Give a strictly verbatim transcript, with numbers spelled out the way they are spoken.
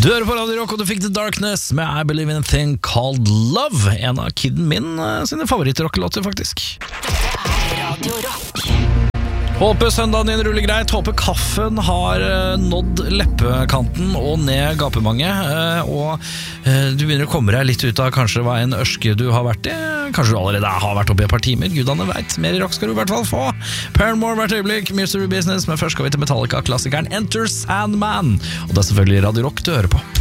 Du hører på Radio Rock, og du fikk The Darkness med I Believe in a Thing Called Love. En av kidden min sine favorittrockelåter, faktisk. Dette er Radio Rock. Håper søndagen din ruller greit. Håper kaffen har nådd leppekanten og ned gapemanget. Og du begynner å komme deg litt ut av kanskje hva en ørske du har vært i. Kanskje du allerede har vært oppe i et par timer. Gudane vet. Mer i rock skal du i hvert fall få. Paramore hvert øyeblikk, Mystery Business. Men først skal vi til Metallica-klassikeren Enter Sandman. Og det er selvfølgelig Radio Rock du hører på.